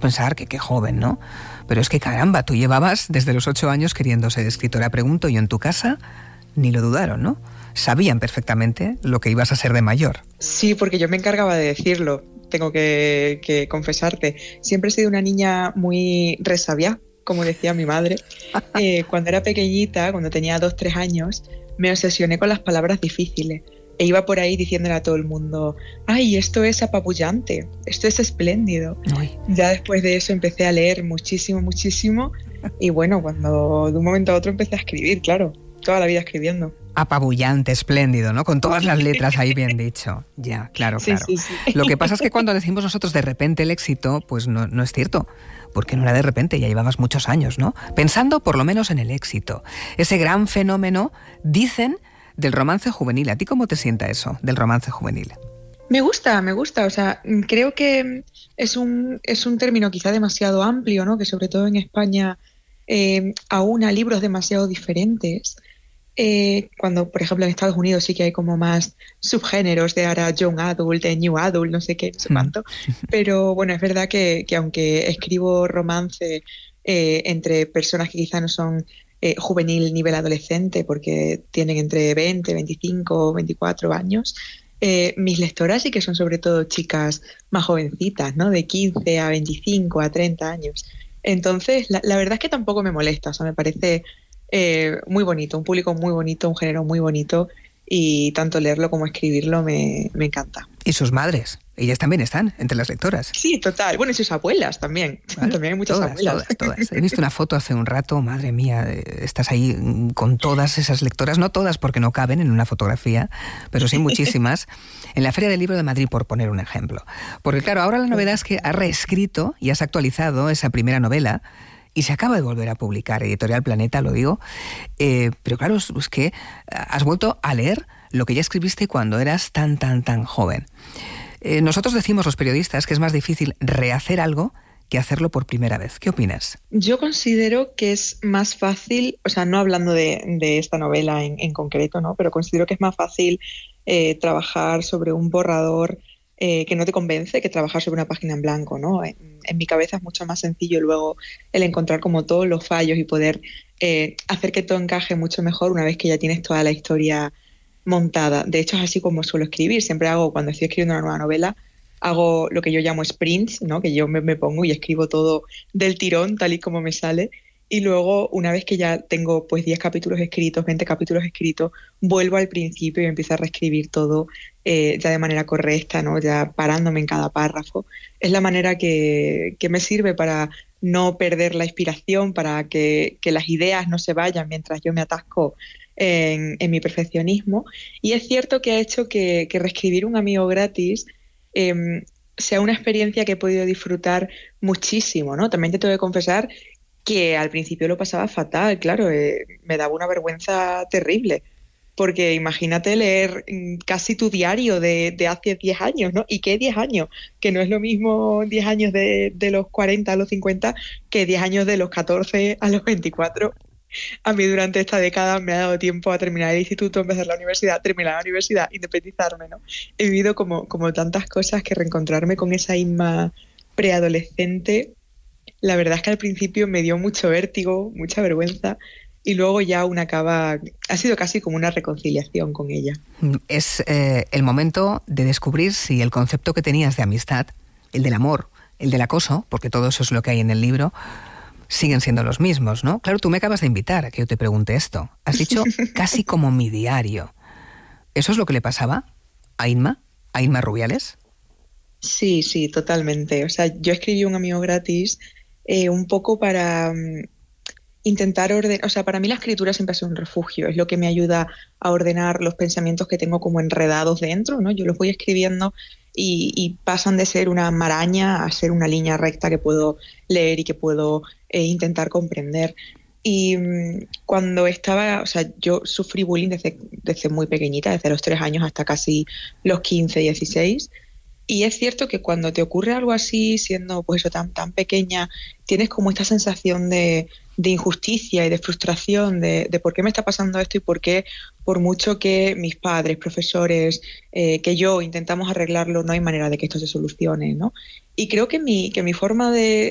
pensar que qué joven, ¿no? Pero es que caramba, tú llevabas desde los 8 años queriendo ser escritora, pregunto, y en tu casa ni lo dudaron, ¿no? Sabían perfectamente lo que ibas a ser de mayor. Sí, porque yo me encargaba de decirlo, tengo que confesarte. Siempre he sido una niña muy resabiada, como decía mi madre. Cuando era pequeñita, cuando tenía 2-3 años, me obsesioné con las palabras difíciles. E iba por ahí diciéndole a todo el mundo, ¡ay, esto es apabullante! ¡Esto es espléndido! Uy. Ya después de eso empecé a leer muchísimo, muchísimo. Y bueno, cuando de un momento a otro empecé a escribir, claro, toda la vida escribiendo. Apabullante, espléndido, ¿no? Con todas las letras ahí bien dicho. Ya, claro, claro. Sí, sí, sí. Lo que pasa es que cuando decimos nosotros de repente el éxito, pues no es cierto. Porque no era de repente, ya llevabas muchos años, ¿no? Pensando por lo menos en el éxito. Ese gran fenómeno, dicen, del romance juvenil. ¿A ti cómo te sienta eso, del romance juvenil? Me gusta. O sea, creo que es un término quizá demasiado amplio, ¿no? Que sobre todo en España aúna libros demasiado diferentes. Cuando, por ejemplo, en Estados Unidos sí que hay como más subgéneros de ahora young adult, de new adult, no sé qué, no sé cuánto. Pero bueno, es verdad que aunque escribo romance entre personas que quizá no son juvenil nivel adolescente, porque tienen entre 20, 25, 24 años, mis lectoras sí que son sobre todo chicas más jovencitas, ¿no? De 15 a 25 a 30 años. Entonces, la verdad es que tampoco me molesta, o sea, me parece muy bonito, un público muy bonito, un género muy bonito, y tanto leerlo como escribirlo me encanta. Y sus madres, ellas también están entre las lectoras. Sí, total. Bueno, y sus abuelas también. Vale. También hay muchas abuelas. Todas. He visto una foto hace un rato, madre mía, estás ahí con todas esas lectoras, no todas porque no caben en una fotografía, pero sí muchísimas, en la Feria del Libro de Madrid, por poner un ejemplo. Porque claro, ahora la novedad es que has reescrito y has actualizado esa primera novela, y se acaba de volver a publicar, Editorial Planeta, lo digo, pero claro, es que has vuelto a leer lo que ya escribiste cuando eras tan joven. Nosotros decimos los periodistas que es más difícil rehacer algo que hacerlo por primera vez. ¿Qué opinas? Yo considero que es más fácil, o sea, no hablando de esta novela en concreto, ¿no? Pero considero que es más fácil trabajar sobre un borrador que no te convence que trabajar sobre una página en blanco, ¿no? En mi cabeza es mucho más sencillo luego el encontrar como todos los fallos y poder hacer que todo encaje mucho mejor una vez que ya tienes toda la historia montada. De hecho, es así como suelo escribir. Siempre cuando estoy escribiendo una nueva novela, hago lo que yo llamo sprints, ¿no? Que yo me pongo y escribo todo del tirón, tal y como me sale. Y luego, una vez que ya tengo pues 10 capítulos escritos, 20 capítulos escritos, vuelvo al principio y empiezo a reescribir todo ya de manera correcta, ¿no? Ya parándome en cada párrafo. Es la manera que me sirve para no perder la inspiración, para que las ideas no se vayan mientras yo me atasco en mi perfeccionismo. Y es cierto que ha hecho que reescribir Un amigo gratis sea una experiencia que he podido disfrutar muchísimo, ¿no? También te tengo que confesar que al principio lo pasaba fatal, claro, me daba una vergüenza terrible, porque imagínate leer casi tu diario de hace 10 años, ¿no? ¿Y qué 10 años? Que no es lo mismo 10 años de los 40 a los 50 que 10 años de los 14 a los 24. A mí durante esta década me ha dado tiempo a terminar el instituto, empezar la universidad, terminar la universidad, independizarme, ¿no? He vivido como tantas cosas que reencontrarme con esa Inma preadolescente. La verdad es que al principio me dio mucho vértigo, mucha vergüenza, y luego ya ha sido casi como una reconciliación con ella. Es el momento de descubrir si el concepto que tenías de amistad, el del amor, el del acoso, porque todo eso es lo que hay en el libro, siguen siendo los mismos, ¿no? Claro, tú me acabas de invitar a que yo te pregunte esto. Has dicho casi como mi diario. ¿Eso es lo que le pasaba a Inma Rubiales? Sí, totalmente. O sea, yo escribí Un amigo gratis un poco para intentar ordenar. O sea, para mí la escritura siempre ha sido un refugio. Es lo que me ayuda a ordenar los pensamientos que tengo como enredados dentro, ¿no? Yo los voy escribiendo y pasan de ser una maraña a ser una línea recta que puedo leer y que puedo intentar comprender. Y cuando o sea, yo sufrí bullying desde muy pequeñita, desde los 3 años hasta casi los 15, 16. Y es cierto que cuando te ocurre algo así, siendo pues eso tan pequeña, tienes como esta sensación de injusticia y de frustración de por qué me está pasando esto y por qué, por mucho que mis padres, profesores, que yo intentamos arreglarlo, no hay manera de que esto se solucione, ¿no? Y creo que mi forma de